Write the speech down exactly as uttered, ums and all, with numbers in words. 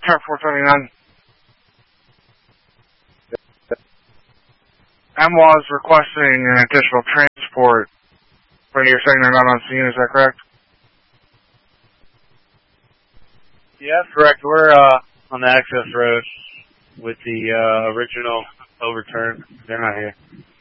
Car four twenty-nine. M W A is requesting an additional transport, but you're saying they're not on scene, is that correct? Yeah, correct. We're uh, on the access road with the uh, original overturn. They're not here.